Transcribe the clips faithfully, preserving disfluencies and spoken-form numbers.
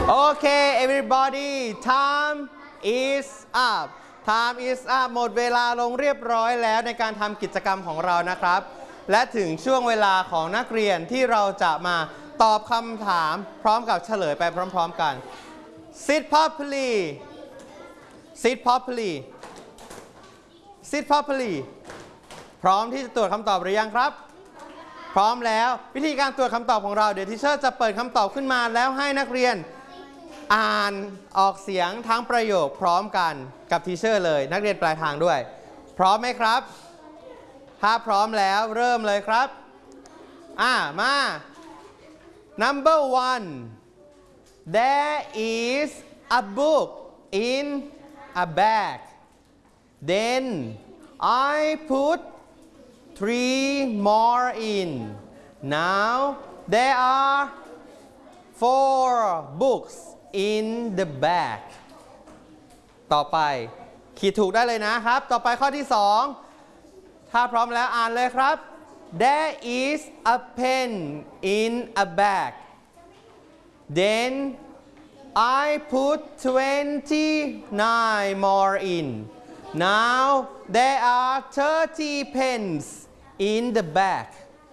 Okay everybody time is up time is up หมดเวลาลงเรียบร้อยแล้วในการทำกิจกรรมของเรานะครับและถึงช่วงเวลาของนักเรียนที่เราจะมาตอบคำถามพร้อมกับเฉลยไปพร้อมๆกัน sit properly sit properly sit properly พร้อมที่จะตรวจคำตอบหรือยังครับพร้อมแล้ววิธีการตรวจคำตอบของเราเดี๋ยวทีเชอร์จะเปิดคำตอบขึ้นมาแล้วให้นักเรียนอ่านออกเสียงทั้งประโยคพร้อมกันกับทีเชอร์เลยนักเรียนปลายทางด้วยพร้อมไหมครับถ้าพร้อมแล้วเริ่มเลยครับอ่ามา number one there is a book in a bag then I put three more in now there are four books in the bag ต่อไปขีดถูกได้เลยนะครับต่อไปข้อที่สองถ้าพร้อมแล้วอ่านเลยครับ There is a pen in a bag then I put twenty-nine more in now there are thirty pens in the bag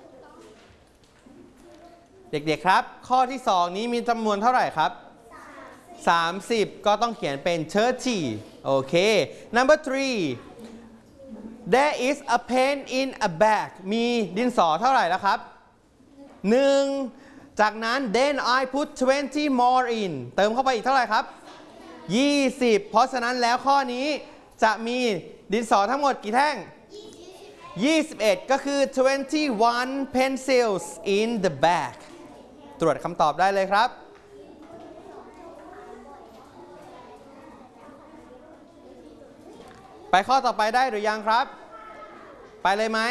เด็กๆครับข้อที่สองนี้มีจำนวนเท่าไหร่ครับสามสิบก็ต้องเขียนเป็นthirtyโอเค number three there is a pen in a bag มีดินสอเท่าไหร่แล้วครับหนึ่งจากนั้น then I put twenty more in เติมเข้าไปอีกเท่าไหร่ครับยี่สิบเพราะฉะนั้นแล้วข้อนี้จะมีดินสอทั้งหมดกี่แท่งยี่สิบเอ็ดก็คือtwenty-one pencils in the bag ตรวจคำตอบได้เลยครับไปข้อต่อไปได้หรือยังครับไปเลยไหม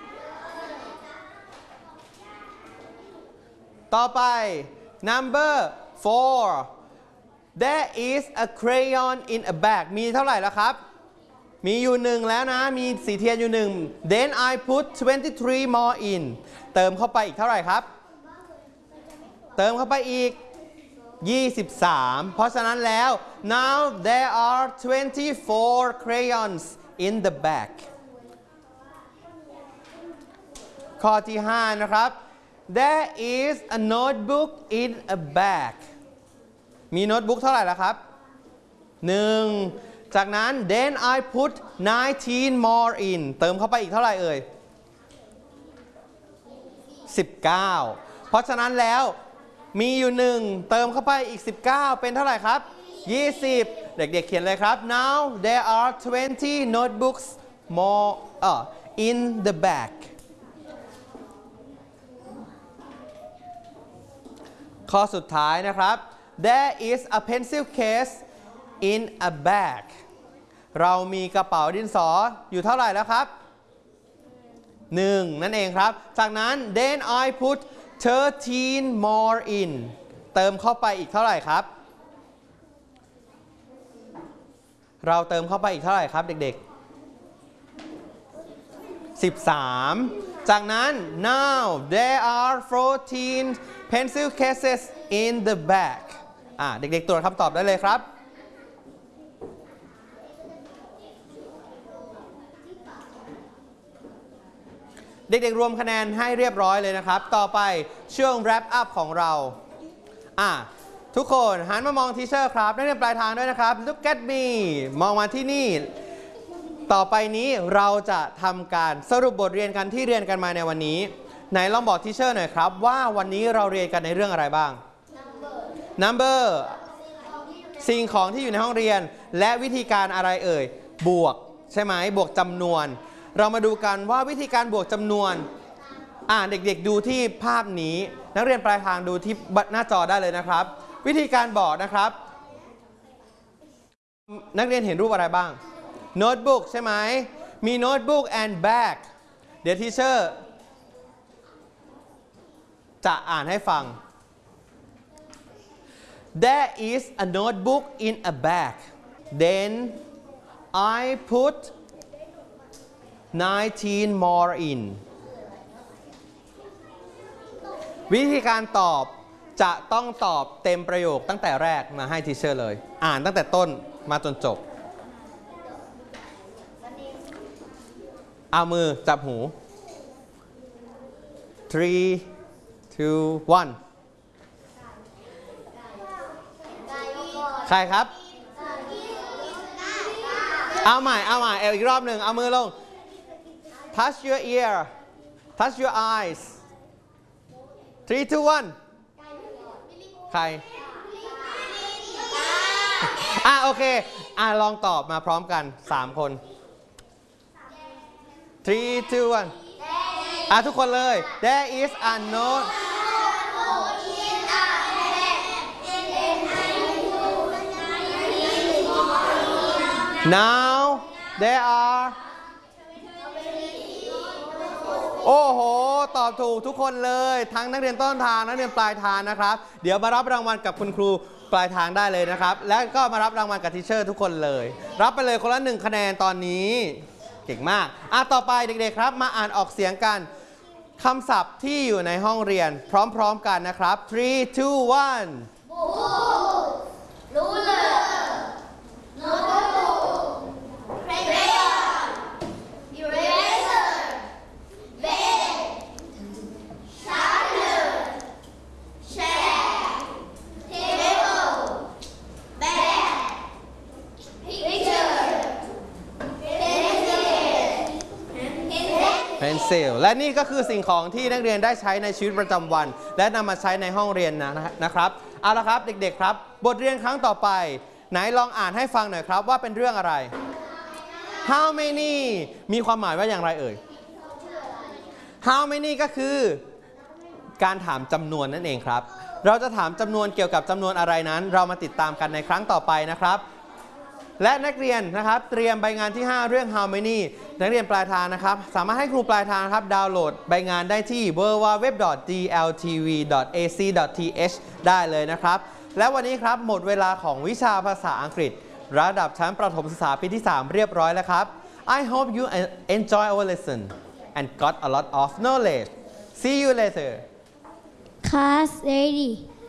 ต่อไป number four there is a crayon in a bag มีเท่าไหร่แล้วครับมีอยู่หนึ่งแล้วนะมีสีเทียนอยู่หนึ่ง then I put twenty-three more in เติมเข้าไปอีกเท่าไหร่ครับเติมเข้าไปอีกยี่สิบสามเพราะฉะนั้นแล้ว now there are twenty-four crayons in the bag ข้อที่ห้านะครับ there is a notebook in a bag มีโน้ตบุ๊กเท่าไหร่แล้วครับหนึ่งจากนั้น then I put nineteen more in เติมเข้าไปอีกเท่าไหร่เอ่ยสิบเก้าเพราะฉะนั้นแล้วมีอยู่หนึ่งเติมเข้าไปอีกสิบเก้าเป็นเท่าไหร่ครับยี่สิบเด็กๆ เขียนเลยครับ now there are twenty notebooks more uh, in the bag ข้อสุดท้ายนะครับ there is a pencil case in a bag เรามีกระเป๋าดินสออยู่เท่าไหร่แล้วครับหนึ่งนั่นเองครับจากนั้น then I put thirteen more in เติมเข้าไปอีกเท่าไหร่ครับเราเติมเข้าไปอีกเท่าไหร่ครับเด็กๆสิบสามจากนั้น now there are fourteen pencil cases in the bag อ่าเด็กๆตรวจคำตอบได้เลยครับเด็กๆรวมคะแนนให้เรียบร้อยเลยนะครับต่อไปช่วง wrap up ของเราอ่ะทุกคนหันมามองทีเชอร์ครับนักเรียนปลายทางด้วยนะครับ look at me มองมาที่นี่ต่อไปนี้เราจะทำการสรุปบทเรียนกันที่เรียนกันมาในวันนี้ไหนลองบอกทีเชอร์หน่อยครับว่าวันนี้เราเรียนกันในเรื่องอะไรบ้าง number สิ่งของที่อยู่ในห้องเรียนและวิธีการอะไรเอ่ยบวกใช่ไหมบวกจำนวนเรามาดูกันว่าวิธีการบวกจำนวนอ่าเด็กๆดูที่ภาพนี้นักเรียนปลายทางดูที่หน้าจอได้เลยนะครับวิธีการบอกนะครับนักเรียนเห็นรูปอะไรบ้างโน้ตบุ๊กใช่ไหมมีโน้ตบุ๊ก and bag เดี๋ยวทีเชอร์จะอ่านให้ฟัง There is a notebook in a bag then I put nineteen more in วิธีการตอบจะต้องตอบเต็มประโยคตั้งแต่แรกมาให้ทีเชอร์เลย อ่านตั้งแต่ต้นมาจนจบเอามือจับหู three two one ใครครับเอาใหม่เอาใหม่เอาอีกรอบหนึ่งเอามือลง touch your ear touch your eyes three two one ใครอ่ะโอเคอ่ะลองตอบมาพร้อมกันสามคน three two one อ่ะทุกคนเลย there is a note now there are โอ้โหตอบถูกทุกคนเลยทั้งนักเรียนต้นทางนักเรียนปลายทางนะครับเดี๋ยวมารับรางวัลกับคุณครูปลายทางได้เลยนะครับและก็มารับรางวัลกับทีเชอร์ทุกคนเลยรับไปเลยคนละหนึ่งคะแนนตอนนี้เก่งมากอ่ะต่อไปเด็กๆครับมาอ่านออกเสียงกันคำศัพท์ที่อยู่ในห้องเรียนพร้อมๆกันนะครับ three two one รู้เลยโน้ตบุ๊กเครยอนอิเรเซอร์เบนชาร์เนอร์แชร์เทเบิลแบนพิกเจอร์เพนซิลและนี่ก็คือสิ่งของที่นักเรียนได้ใช้ในชีวิตประจำวันและนำมาใช้ในห้องเรียนนะนะครับเอาละครับเด็กๆครับบทเรียนครั้งต่อไปไหนลองอ่านให้ฟังหน่อยครับว่าเป็นเรื่องอะไร how many มีความหมายว่าอย่างไรเอ่ย how many ก็คือการถามจำนวนนั่นเองครับเราจะถามจำนวนเกี่ยวกับจำนวนอะไรนั้นเรามาติดตามกันในครั้งต่อไปนะครับและนักเรียนนะครับเตรียมใบงานที่ห้าเรื่อง how many นักเรียนปลายทางนะครับสามารถให้ครูปลายทางครับดาวน์โหลดใบงานได้ที่ ดับเบิลยู ดับเบิลยู ดับเบิลยู ดอท ดี แอล ที วี ดอท เอ ซี ดอท ที เอช ได้เลยนะครับและวันนี้ครับหมดเวลาของวิชาภาษาอังกฤษระดับชั้นประถมศึกษาปีที่สามเรียบร้อยแล้วครับ I hope you enjoy our lesson and got a lot of knowledge see you later Class ready